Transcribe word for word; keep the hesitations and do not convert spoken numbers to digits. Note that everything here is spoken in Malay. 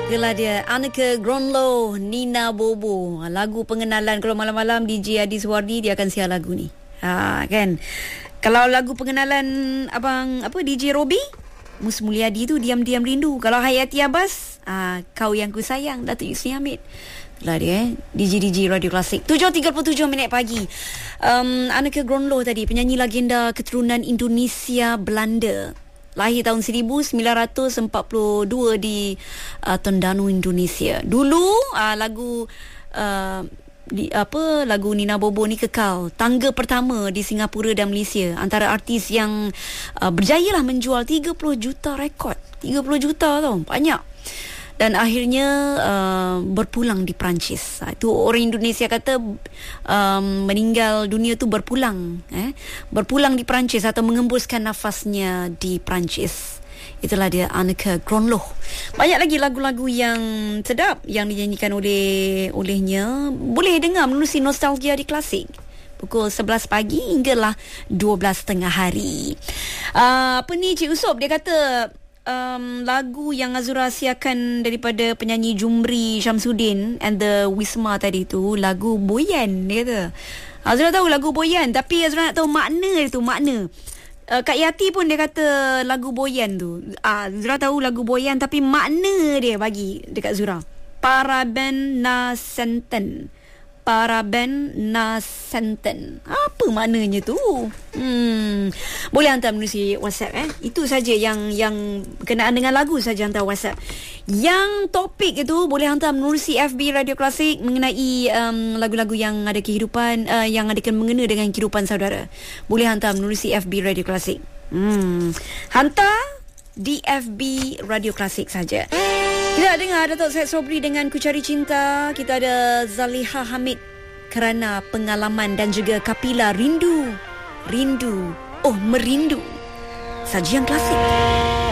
Itulah dia Anneke Grunloh, Nina Bobo. Lagu pengenalan. Kalau malam-malam D J Adi Suwardi dia akan siar lagu ni. Ha kan. Kalau lagu pengenalan abang apa D J Robi, Mus Mulyadi tu Diam-Diam Rindu. Kalau Hayati Abbas, ah, Kau Yang Ku Sayang, Datuk Yusni Hamid. Itulah dia eh. D J D J Radio Klasik. tujuh tiga puluh tujuh minit pagi. Um, Anneke Grunloh tadi, penyanyi legenda keturunan Indonesia Belanda. Lahir tahun seribu sembilan ratus empat puluh dua di uh, Tondano, Indonesia. Dulu uh, lagu uh, di, apa lagu Nina Bobo ni kekal tangga pertama di Singapura dan Malaysia, antara artis yang uh, berjaya lah menjual tiga puluh juta rekod. tiga puluh juta tau, banyak. Dan akhirnya uh, berpulang di Perancis. Itu orang Indonesia kata um, meninggal dunia tu berpulang, eh? berpulang di Perancis atau mengembuskan nafasnya di Perancis. Itulah dia Anneke Grunloh. Banyak lagi lagu-lagu yang sedap yang dinyanyikan oleh olehnya. Boleh dengar menerusi Nostalgia di Klasik pukul sebelas pagi hinggalah dua belas tengah hari. Uh, apa ni Cik Usop, dia kata Um, lagu yang Azura rahsiakan daripada penyanyi Jumri Syamsuddin and the Wisma tadi tu, lagu Boyan, dia kata. Azura tahu lagu Boyan, tapi Azura nak tahu makna dia tu, makna. Uh, Kak Yati pun dia kata lagu Boyan tu. Uh, Azura tahu lagu Boyan, tapi makna dia bagi dekat Azura. Paraben na senten. Paraben na senten. Apa maknanya tu? Hmm. Boleh hantar menerusi WhatsApp eh. Itu saja yang yang berkenaan dengan lagu saja, hantar WhatsApp. Yang topik itu boleh hantar menerusi F B Radio Klasik mengenai um, lagu-lagu yang ada kehidupan uh, yang ada mengena dengan kehidupan saudara. Boleh hantar menerusi F B Radio Klasik. Hmm. Hantar di F B Radio Klasik saja. Kita dengar Datuk Syed Sobri dengan Ku Cari Cinta. Kita ada Zaliha Hamid Kerana Pengalaman, dan juga Kapila Rindu. Rindu. Oh, Merindu. Sajian klasik.